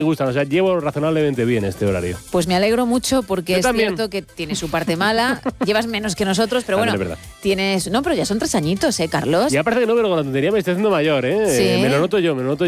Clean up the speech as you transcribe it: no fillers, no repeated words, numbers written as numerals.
me gustan, o sea, llevo razonablemente bien este horario. Pues me alegro mucho porque Yo es también. cierto que tiene su parte mala. Llevas menos que nosotros, pero También bueno, es verdad. tienes... No, pero ya son 3 añitos, Carlos. Ya parece que no, pero con la tontería me estoy haciendo mayor, ¿eh? Sí. Me lo noto yo.